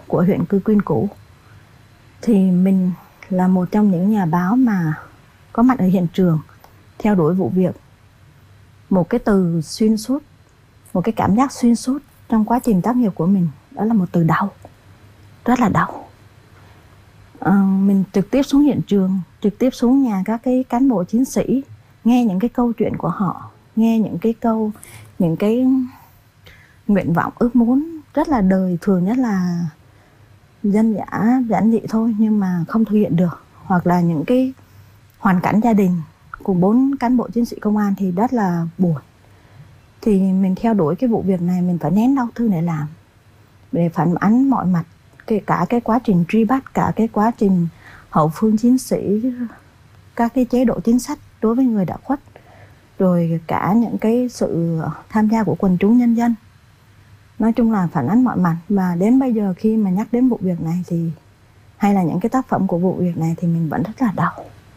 của huyện Cư Quyên cũ. Thì mình là một trong những nhà báo mà có mặt ở hiện trường, theo đuổi vụ việc. Một cái từ xuyên suốt, một cái cảm giác xuyên suốt trong quá trình tác nghiệp của mình, đó là một từ đau, rất là đau. Mình trực tiếp xuống hiện trường, trực tiếp xuống nhà các cái cán bộ chiến sĩ, nghe những cái câu chuyện của họ, nghe những cái câu, những cái nguyện vọng ước muốn rất là đời thường, nhất là dân dã giản dị thôi nhưng mà không thực hiện được, hoặc là những cái hoàn cảnh gia đình của 4 cán bộ chiến sĩ công an thì rất là buồn. Thì mình theo đuổi cái vụ việc này, mình phải nén đau thương để làm, để phản ánh mọi mặt, kể cả cái quá trình truy bắt, cả cái quá trình hậu phương chiến sĩ, các cái chế độ chính sách đối với người đã khuất, rồi cả những cái sự tham gia của quần chúng nhân dân. Nói chung là phản ánh mọi mặt. Và đến bây giờ khi mà nhắc đến vụ việc này thì, hay là những cái tác phẩm của vụ việc này, thì mình vẫn rất là đau.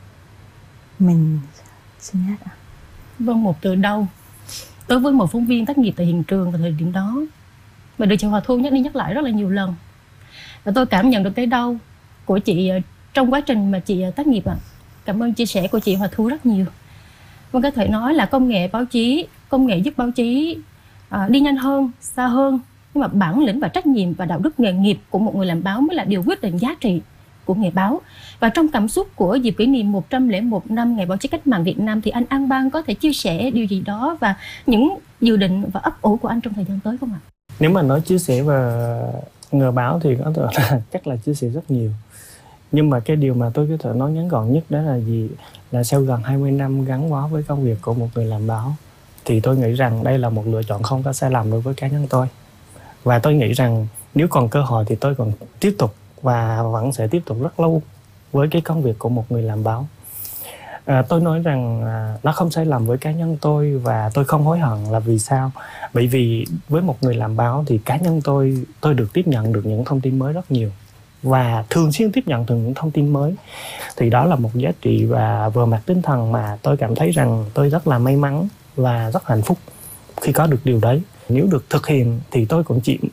Mình xin hết ạ. Vâng, một từ đau đối với một phóng viên tác nghiệp tại hiện trường vào thời điểm đó mà được chị Hòa Thu nhắc đi nhắc lại rất là nhiều lần, và tôi cảm nhận được cái đau của chị trong quá trình mà chị tác nghiệp ạ. Cảm ơn chia sẻ của chị Hòa Thu rất nhiều. Vâng, có thể nói là công nghệ báo chí, công nghệ giúp báo chí đi nhanh hơn, xa hơn, nhưng mà bản lĩnh và trách nhiệm và đạo đức nghề nghiệp của một người làm báo mới là điều quyết định giá trị của nghề báo. Và trong cảm xúc của dịp kỷ niệm 101 năm Ngày báo chí cách mạng Việt Nam thì anh An Bang có thể chia sẻ điều gì đó và những dự định và ấp ủ của anh trong thời gian tới không ạ? Nếu mà nói chia sẻ về nghề báo thì có thể là chắc là chia sẻ rất nhiều. Nhưng mà cái điều mà tôi có thể nói ngắn gọn nhất đó là gì? Là sau gần 20 năm gắn bó với công việc của một người làm báo, thì tôi nghĩ rằng đây là một lựa chọn không có sai lầm đối với cá nhân tôi. Và tôi nghĩ rằng nếu còn cơ hội thì tôi còn tiếp tục và vẫn sẽ tiếp tục rất lâu với cái công việc của một người làm báo. Tôi nói rằng nó không sai lầm với cá nhân tôi và tôi không hối hận là vì sao? Bởi vì với một người làm báo thì cá nhân tôi được tiếp nhận được những thông tin mới rất nhiều và thường xuyên tiếp nhận từ những thông tin mới. Thì đó là một giá trị và về mặt tinh thần mà tôi cảm thấy rằng tôi rất là may mắn và rất hạnh phúc khi có được điều đấy. Nếu được thực hiện thì tôi cũng chỉ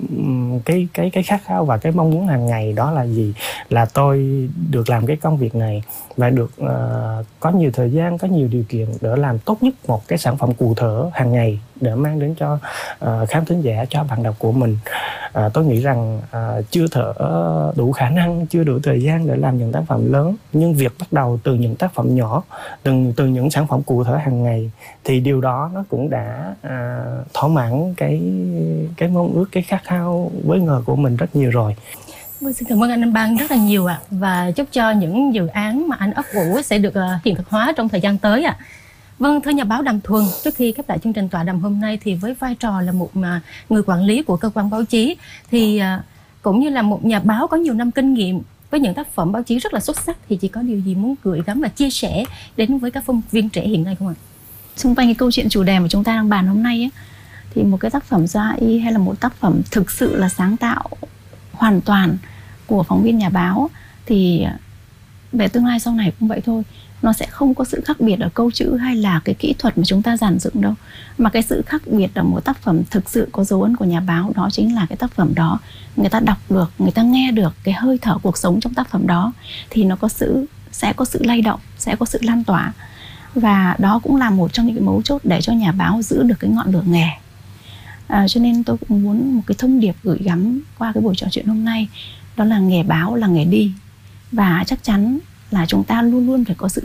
cái khát khao và cái mong muốn hàng ngày đó là gì? Là tôi được làm cái công việc này và được có nhiều thời gian, có nhiều điều kiện để làm tốt nhất một cái sản phẩm cụ thể hàng ngày để mang đến cho khán thính giả, cho bạn đọc của mình. Tôi nghĩ rằng chưa thể đủ khả năng, chưa đủ thời gian để làm những tác phẩm lớn, nhưng việc bắt đầu từ những tác phẩm nhỏ, từ những sản phẩm cụ thể hàng ngày thì điều đó nó cũng đã thỏa mãn cái mong ước, cái khát khao với nghề của mình rất nhiều rồi. Vâng, xin cảm ơn anh Bang rất là nhiều ạ, và chúc cho những dự án mà anh ấp ủ sẽ được hiện thực hóa trong thời gian tới ạ. Vâng, thưa nhà báo Đàm Thuần, trước khi khép lại chương trình tọa đàm hôm nay thì với vai trò là một người quản lý của cơ quan báo chí thì cũng như là một nhà báo có nhiều năm kinh nghiệm với những tác phẩm báo chí rất là xuất sắc, thì chị có điều gì muốn gửi gắm và chia sẻ đến với các phóng viên trẻ hiện nay không ạ? Xung quanh cái câu chuyện chủ đề mà chúng ta đang bàn hôm nay ấy, thì một cái tác phẩm gia y hay là một tác phẩm thực sự là sáng tạo hoàn toàn của phóng viên nhà báo thì về tương lai sau này cũng vậy thôi. Nó sẽ không có sự khác biệt ở câu chữ hay là cái kỹ thuật mà chúng ta dàn dựng đâu. Mà cái sự khác biệt ở một tác phẩm thực sự có dấu ấn của nhà báo, đó chính là cái tác phẩm đó người ta đọc được, người ta nghe được cái hơi thở cuộc sống trong tác phẩm đó, thì nó sẽ có sự lay động, sẽ có sự lan tỏa. Và đó cũng là một trong những cái mấu chốt để cho nhà báo giữ được cái ngọn lửa nghề. Cho nên tôi cũng muốn một cái thông điệp gửi gắm qua cái buổi trò chuyện hôm nay, đó là nghề báo là nghề đi. Và chắc chắn là chúng ta luôn luôn phải có sự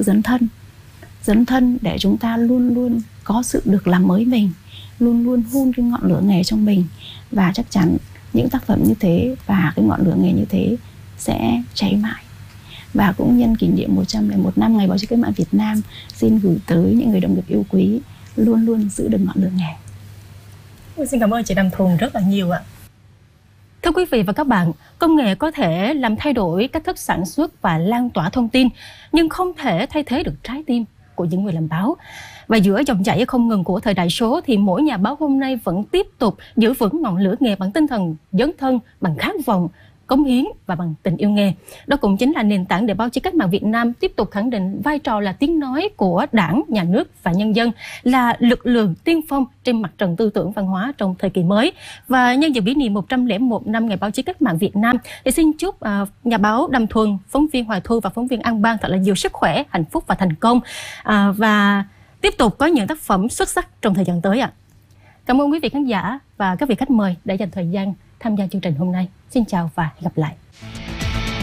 dấn thân để chúng ta luôn luôn có sự được làm mới mình, luôn luôn hun cái ngọn lửa nghề trong mình. Và chắc chắn những tác phẩm như thế và cái ngọn lửa nghề như thế sẽ cháy mãi. Và cũng nhân kỷ niệm 101 năm Ngày báo chí cách mạng Việt Nam, xin gửi tới những người đồng nghiệp yêu quý luôn luôn giữ được ngọn lửa nghề. Xin cảm ơn chị Đàm Thuần rất là nhiều ạ. Thưa quý vị và các bạn, công nghệ có thể làm thay đổi cách thức sản xuất và lan tỏa thông tin, nhưng không thể thay thế được trái tim của những người làm báo. Và giữa dòng chảy không ngừng của thời đại số thì mỗi nhà báo hôm nay vẫn tiếp tục giữ vững ngọn lửa nghề bằng tinh thần dấn thân, bằng khát vọng cống hiến và bằng tình yêu nghề. Đó cũng chính là nền tảng để báo chí cách mạng Việt Nam tiếp tục khẳng định vai trò là tiếng nói của Đảng, Nhà nước và nhân dân, là lực lượng tiên phong trên mặt trận tư tưởng văn hóa trong thời kỳ mới. Và nhân dịp kỷ niệm 101 năm Ngày báo chí cách mạng Việt Nam thì xin chúc nhà báo Đàm Thuần, phóng viên Hoài Thu và phóng viên An Bang thật là nhiều sức khỏe, hạnh phúc và thành công, và tiếp tục có những tác phẩm xuất sắc trong thời gian tới ạ. Cảm ơn quý vị khán giả và các vị khách mời đã dành thời gian tham gia chương trình hôm nay. Xin chào và hẹn gặp lại.